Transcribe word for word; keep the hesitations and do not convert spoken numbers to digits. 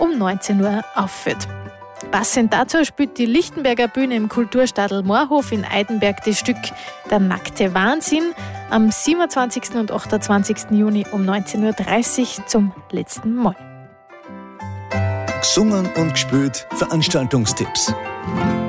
um neunzehn Uhr aufführt. Passend dazu spielt die Lichtenberger Bühne im Kulturstadl Moorhof in Eidenberg das Stück Der nackte Wahnsinn am siebenundzwanzigsten und achtundzwanzigsten Juni um neunzehn Uhr dreißig zum letzten Mal. Gesungen und gespielt Veranstaltungstipps.